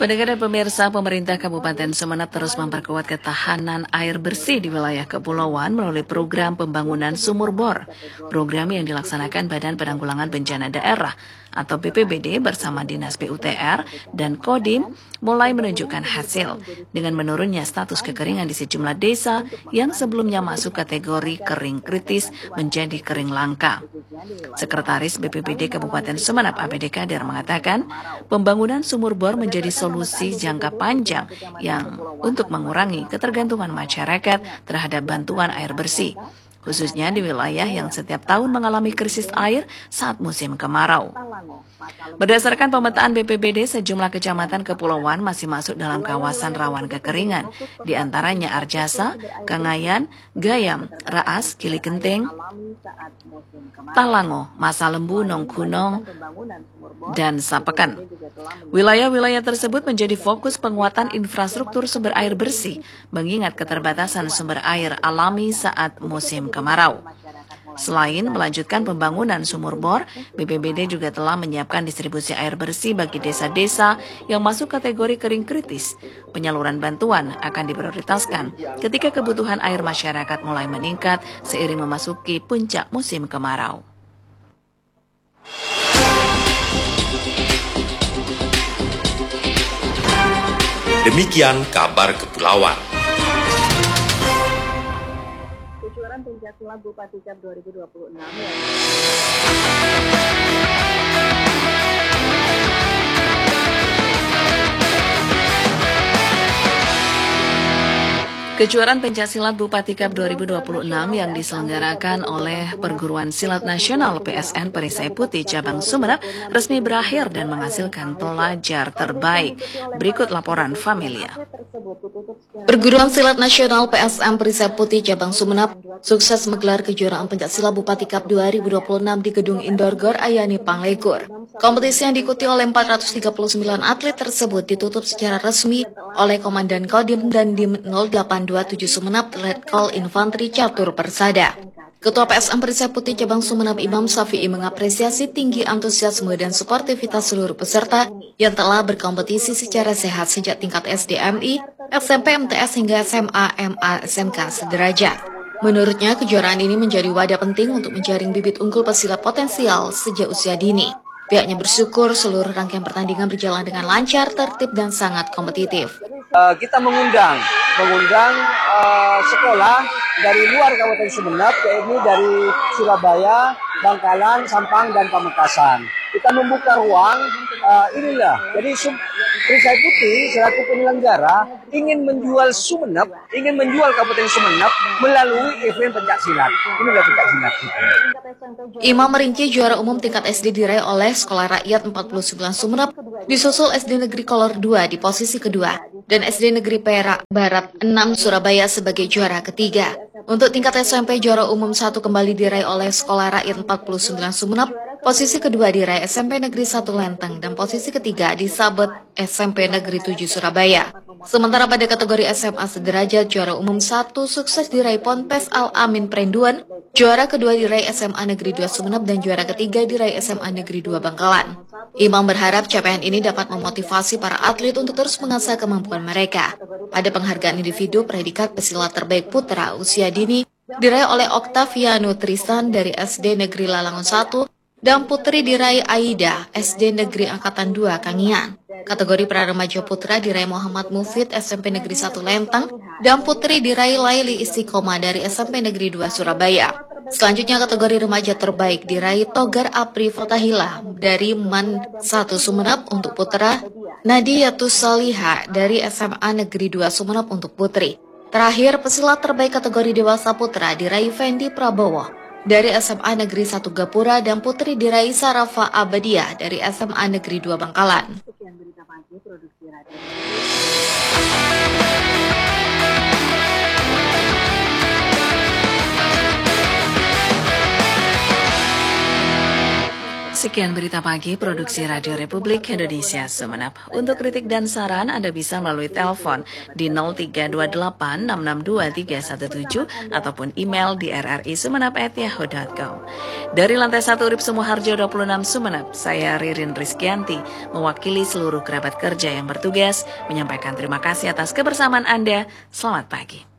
Pendengar dan pemirsa, pemerintah Kabupaten Sumeneb terus memperkuat ketahanan air bersih di wilayah kepulauan melalui program pembangunan sumur bor. Program yang dilaksanakan Badan Penanggulangan Bencana Daerah atau BPBD bersama Dinas PUTR dan Kodim mulai menunjukkan hasil dengan menurunnya status kekeringan di sejumlah desa yang sebelumnya masuk kategori kering kritis menjadi kering langka. Sekretaris BPBD Kabupaten Sumeneb APD Kader mengatakan, pembangunan sumur bor menjadi solusi jangka panjang yang untuk mengurangi ketergantungan masyarakat terhadap bantuan air bersih, khususnya di wilayah yang setiap tahun mengalami krisis air saat musim kemarau. Berdasarkan pemetaan BPBD, sejumlah kecamatan kepulauan masih masuk dalam kawasan rawan kekeringan, di antaranya Arjasa, Kangayan, Gayam, Raas, Kili Genteng, Talango, Masalembu, Nongkunong, dan Sapekan. Wilayah-wilayah tersebut menjadi fokus penguatan infrastruktur sumber air bersih, mengingat keterbatasan sumber air alami saat musim kemarau. Selain melanjutkan pembangunan sumur bor, BPBD juga telah menyiapkan distribusi air bersih bagi desa-desa yang masuk kategori kering kritis. Penyaluran bantuan akan diprioritaskan ketika kebutuhan air masyarakat mulai meningkat seiring memasuki puncak musim kemarau. Demikian kabar kepulauan. Kejuaraan pencaksilat Bupati Cup 2026 Kejuaraan pencaksilat Bupati Cup 2026 yang diselenggarakan oleh Perguruan Silat Nasional PSN Perisai Putih Cabang Sumeneb resmi berakhir dan menghasilkan pelajar terbaik. Berikut laporan Familia. Perguruan Silat Nasional PSN Perisai Putih Cabang Sumeneb sukses menggelar kejuaraan pencaksilat Bupati Cup 2026 di Gedung Indoor Gor Ayani Panglekur. Kompetisi yang diikuti oleh 439 atlet tersebut ditutup secara resmi oleh Komandan Kodim dan Dim 0827 Sumeneb Letkol Infanteri Catur Persada. Ketua PSM Perisai Putih Cabang Sumeneb Imam Safi'i mengapresiasi tinggi antusiasme dan sportivitas seluruh peserta yang telah berkompetisi secara sehat sejak tingkat SDMI, SMP, MTS hingga SMA, MA, SMK sederajat. Menurutnya, kejuaraan ini menjadi wadah penting untuk menjaring bibit unggul pesilat potensial sejak usia dini. Pihaknya bersyukur seluruh rangkaian pertandingan berjalan dengan lancar, tertib, dan sangat kompetitif. Kita mengundang sekolah dari luar Kabupaten Sumeneb, yaitu dari Surabaya, Bangkalan, Sampang, dan Pamekasan. Kita membuka ruang, jadi Perisai Putih selaku penyelenggara ingin menjual Sumeneb, ingin menjual Kabupaten Sumeneb melalui event pencaksilat. Inilah pencaksilat. Imam merinci juara umum tingkat SD diraih oleh Sekolah Rakyat 49 Sumeneb, disusul SD Negeri Kolor 2 di posisi kedua, dan SD Negeri Perak Barat 6 Surabaya sebagai juara ketiga. Untuk tingkat SMP, juara umum 1 kembali diraih oleh Sekolah Rakyat 49 Sumeneb, posisi kedua diraih SMP Negeri 1 Lenteng, dan posisi ketiga disabet SMP Negeri 7 Surabaya. Sementara pada kategori SMA sederajat, juara umum 1 sukses diraih Ponpes Al-Amin Prenduan, juara kedua diraih SMA Negeri 2 Sumeneb, dan juara ketiga diraih SMA Negeri 2 Bangkalan. Imam berharap capaian ini dapat memotivasi para atlet untuk terus mengasah kemampuan mereka. Pada penghargaan individu, predikat pesilat terbaik putra usia dini diraih oleh Octaviano Tristan dari SD Negeri Lalangon 1, dan putri diraih Aida, SD Negeri Angkatan 2 Kangian. Kategori pra-remaja putra diraih Muhammad Mufid, SMP Negeri 1 Lenteng, dan putri diraih Laili Istiqomah dari SMP Negeri 2 Surabaya. Selanjutnya kategori remaja terbaik diraih Togar Apri Fatahila dari MAN 1 Sumeneb untuk putra, Nadiyatus Salihah dari SMA Negeri 2 Sumeneb untuk putri. Terakhir, pesilat terbaik kategori dewasa putra diraih Fendi Prabowo dari SMA Negeri 1 Gapura, dan putri diraih Sarafa Abadiah dari SMA Negeri 2 Bangkalan. Sekian berita pagi produksi Radio Republik Indonesia Sumeneb. Untuk kritik dan saran Anda bisa melalui telepon di 0328 662 317 ataupun email di rrisumeneb@yahoo.com. Dari lantai 1 Urip Sumoharjo 26 Sumeneb, saya Ririn Rizkyanti mewakili seluruh kerabat kerja yang bertugas menyampaikan terima kasih atas kebersamaan Anda. Selamat pagi.